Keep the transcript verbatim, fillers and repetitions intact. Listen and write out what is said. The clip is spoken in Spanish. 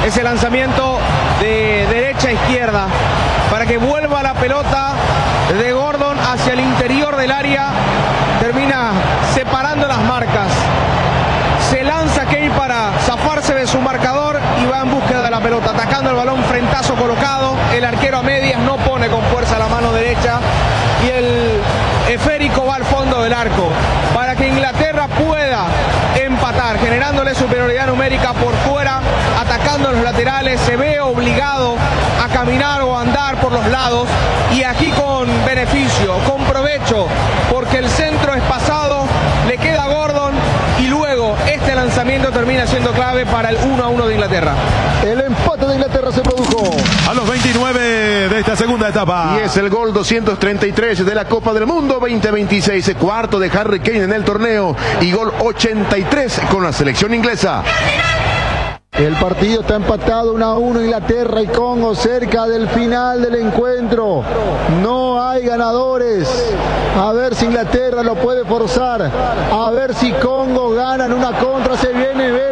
ese lanzamiento de derecha a izquierda para que vuelva la pelota de Gordon hacia el interior del área. Termina separando las marcas. Se lanza Kane para zafarse de su marcador y va en búsqueda de la pelota, atacando el balón, frentazo colocado. El arquero a medias no pone con fuerza la mano derecha y el esférico va al fondo del arco para que Inglaterra pueda empatar, generándole superioridad numérica por fuera, atacando los laterales. Se ve obligado a caminar o a andar por los lados, y aquí con beneficio, con provecho, porque el centro es pasado, le queda a Gordon y luego este lanzamiento termina siendo clave para el uno a uno de Inglaterra. El empate de Inglaterra se produjo a los veintinueve de esta segunda etapa. Y es el gol doscientos treinta y tres de la Copa del Mundo veinte veintiséis, cuarto de Harry Kane en el torneo y gol ochenta y tres con la selección inglesa. El partido está empatado uno a uno, Inglaterra y Congo, cerca del final del encuentro. No hay ganadores. A ver si Inglaterra lo puede forzar. A ver si Congo gana en una contra. Se viene